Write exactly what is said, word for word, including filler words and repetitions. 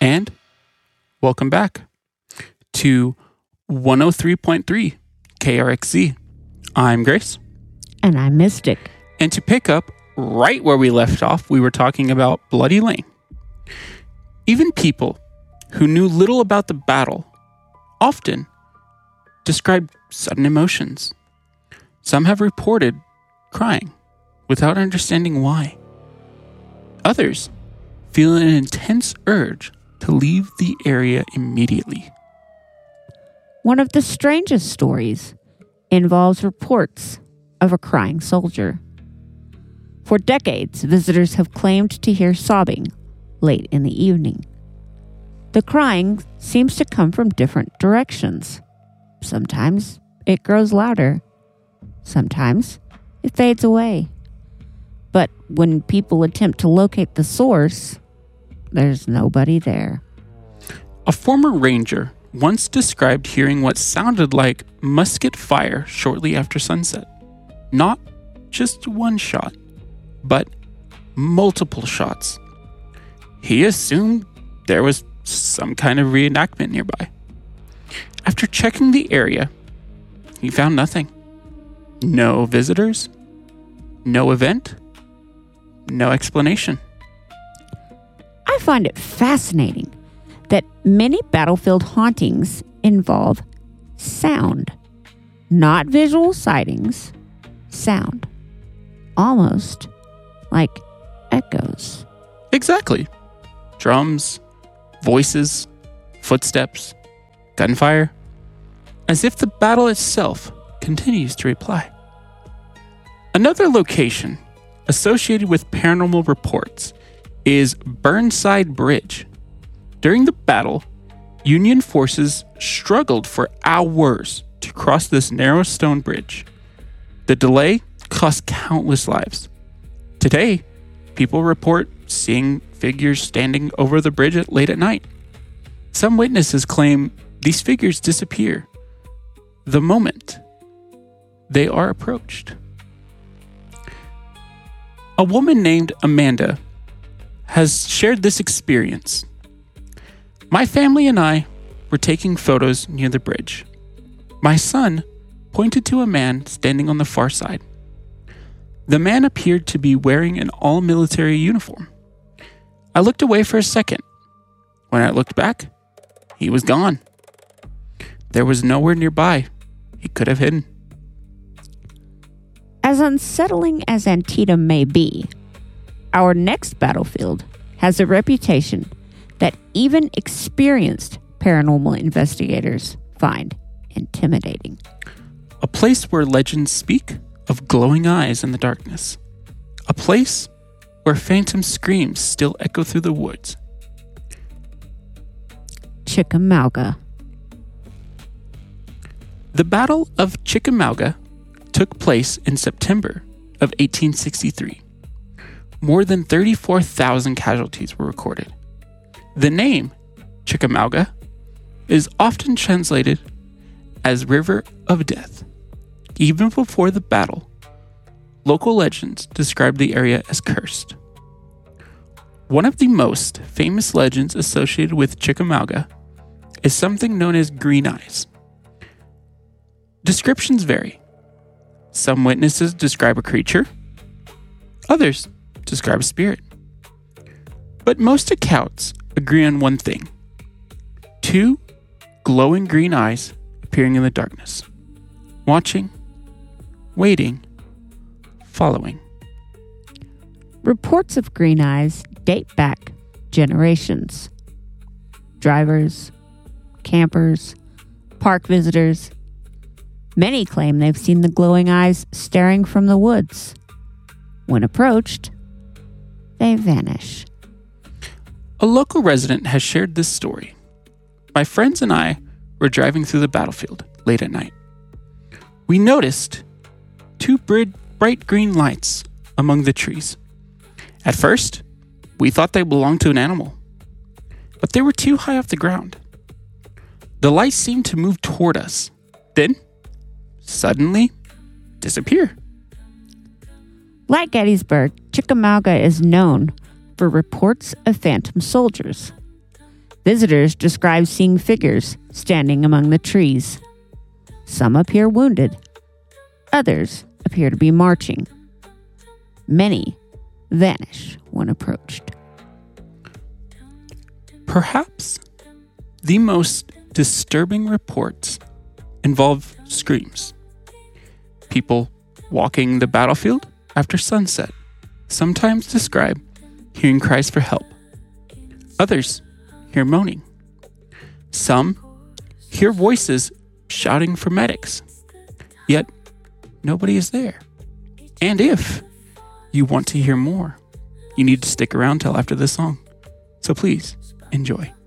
And welcome back to one oh three point three K R X Z. I'm Grace. And I'm Mystic. And to pick up right where we left off, we were talking about Bloody Lane. Even people who knew little about the battle often described sudden emotions. Some have reported crying without understanding why. Others feel an intense urge to leave the area immediately. One of the strangest stories involves reports of a crying soldier. For decades, visitors have claimed to hear sobbing late in the evening. The crying seems to come from different directions. Sometimes it grows louder. Sometimes it fades away. But when people attempt to locate the source, there's nobody there. A former ranger once described hearing what sounded like musket fire shortly after sunset. Not just one shot, but multiple shots. He assumed there was some kind of reenactment nearby. After checking the area, he found nothing. No visitors, no event, no explanation. I find it fascinating that many battlefield hauntings involve sound, not visual sightings, sound, almost like echoes. Exactly. Drums, voices, footsteps, gunfire, as if the battle itself continues to reply. Another location associated with paranormal reports is Burnside Bridge. During the battle, Union forces struggled for hours to cross this narrow stone bridge. The delay cost countless lives. Today, people report seeing figures standing over the bridge at late at night. Some witnesses claim these figures disappear the moment they are approached. A woman named Amanda has shared this experience. My family and I were taking photos near the bridge. My son pointed to a man standing on the far side. The man appeared to be wearing an all-military uniform. I looked away for a second. When I looked back, he was gone. There was nowhere nearby he could have hidden. As unsettling as Antietam may be, our next battlefield has a reputation that even experienced paranormal investigators find intimidating. A place where legends speak of glowing eyes in the darkness. A place where phantom screams still echo through the woods. Chickamauga. The Battle of Chickamauga took place in September of eighteen sixty-three. More than thirty-four thousand casualties were recorded. The name, Chickamauga, is often translated as River of Death. Even before the battle, local legends described the area as cursed. One of the most famous legends associated with Chickamauga is something known as green eyes. Descriptions vary. Some witnesses describe a creature, others describe a spirit. But most accounts agree on one thing: two glowing green eyes appearing in the darkness, watching, waiting, following. Reports of green eyes date back generations. Drivers, campers, park visitors. Many claim they've seen the glowing eyes staring from the woods. When approached, they vanish. A local resident has shared this story. My friends and I were driving through the battlefield late at night. We noticed two bright green lights among the trees. At first, we thought they belonged to an animal, but they were too high off the ground. The lights seemed to move toward us, then suddenly disappear. Like Gettysburg, Chickamauga is known for reports of phantom soldiers. Visitors describe seeing figures standing among the trees. Some appear wounded. Others appear to be marching. Many vanish when approached. Perhaps the most disturbing reports involve screams. People walking the battlefield after sunset sometimes describe hearing cries for help. Others hear moaning. Some hear voices shouting for medics. Yet, nobody is there. And if you want to hear more, you need to stick around till after this song. So please, enjoy.